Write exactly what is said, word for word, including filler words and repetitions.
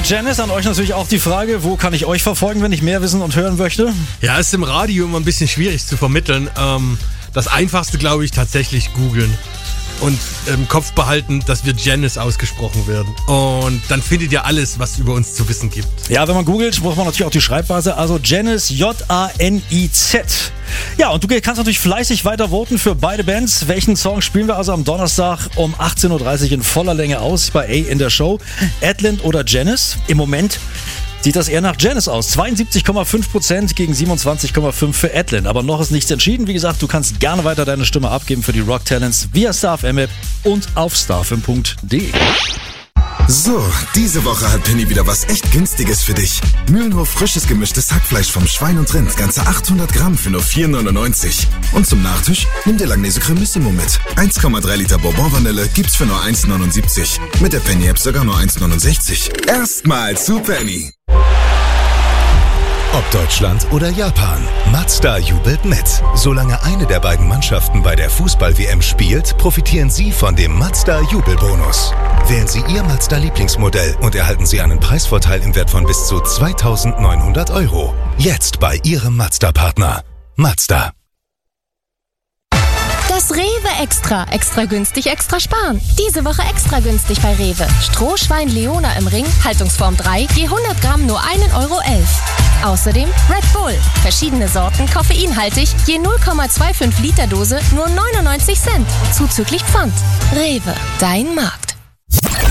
Janice, an euch natürlich auch die Frage, wo kann ich euch verfolgen, wenn ich mehr wissen und hören möchte? Ja, ist im Radio immer ein bisschen schwierig zu vermitteln. Ähm, das Einfachste, glaube ich, tatsächlich googeln. Und im Kopf behalten, dass wir Janice ausgesprochen werden. Und dann findet ihr alles, was es über uns zu wissen gibt. Ja, wenn man googelt, braucht man natürlich auch die Schreibweise. Also Janice, J A N I Z. Ja, und du kannst natürlich fleißig weiter voten für beide Bands. Welchen Song spielen wir also am Donnerstag um achtzehn Uhr dreißig in voller Länge aus bei A in der Show? Adland oder Janice? Im Moment sieht das eher nach Janice aus. zweiundsiebzig Komma fünf Prozent gegen siebenundzwanzig Komma fünf für Adland. Aber noch ist nichts entschieden. Wie gesagt, du kannst gerne weiter deine Stimme abgeben für die Rock Talents via StarFM-App und auf starfm punkt de. So, diese Woche hat Penny wieder was echt Günstiges für dich. Mühlenhof frisches gemischtes Hackfleisch vom Schwein und Rind, ganze achthundert Gramm für nur vier neunundneunzig. Und zum Nachtisch nimm dir Langnese Cremissimo mit. eins Komma drei Liter Bourbon-Vanille gibt's für nur eins neunundsiebzig. Mit der Penny-App sogar nur eins neunundsechzig. Erstmal zu Penny. Ob Deutschland oder Japan, Mazda jubelt mit. Solange eine der beiden Mannschaften bei der Fußball-W M spielt, profitieren Sie von dem Mazda-Jubelbonus. Wählen Sie Ihr Mazda-Lieblingsmodell und erhalten Sie einen Preisvorteil im Wert von bis zu zweitausendneunhundert Euro. Jetzt bei Ihrem Mazda-Partner. Mazda. Das Rewe Extra. Extra günstig, extra sparen. Diese Woche extra günstig bei Rewe. Strohschwein Leona im Ring, Haltungsform drei, je hundert Gramm nur ein Euro elf. Außerdem Red Bull. Verschiedene Sorten, koffeinhaltig, je null Komma fünfundzwanzig Liter Dose, nur neunundneunzig Cent. Zuzüglich Pfand. Rewe, dein Markt.